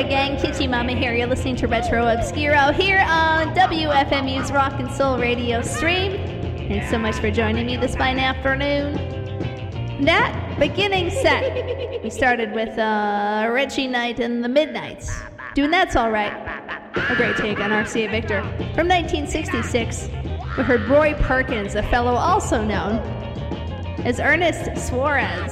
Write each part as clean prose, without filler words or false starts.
gang, Kitty Mama here. You're listening to Retro Obscuro here on WFMU's Rock and Soul radio stream. Thanks so much for joining me this fine afternoon. That beginning set, we started with Reggie Knight and the Midnights, doing That's Alright, a great take on RCA Victor. From 1966, we heard Roy Perkins, a fellow also known as Ernest Suarez,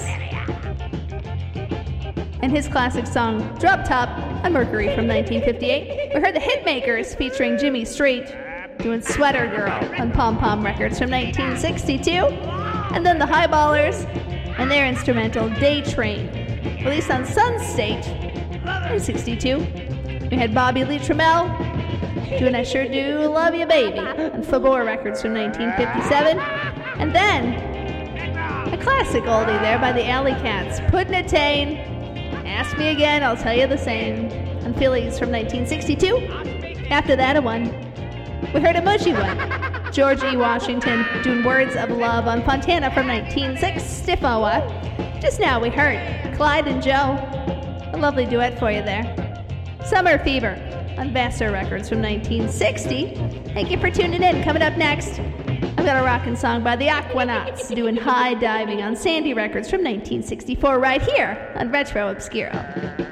and his classic song Drop Top on Mercury from 1958. We heard the Hitmakers featuring Jimmy Street doing Sweater Girl on Pom Pom Records from 1962. And then the Highballers and their instrumental Day Train, released on Sun State in 62. We had Bobby Lee Trammell doing I Sure Do Love You Baby on Fabor Records from 1957. And then a classic oldie there by the Alley Cats, Puddin' It Tane, Ask Me Again, I'll Tell You the Same, on Phillies from 1962. After that, we heard a mushy one, George E. Washington doing Words of Love on Fontana from 1960. Just now we heard Clyde and Joe, a lovely duet for you there. Summer Fever on Vassar Records from 1960. Thank you for tuning in. Coming up next, I've got a rockin' song by the Aquanauts doing High Diving on Sandy Records from 1964 right here on Retro Obscuro.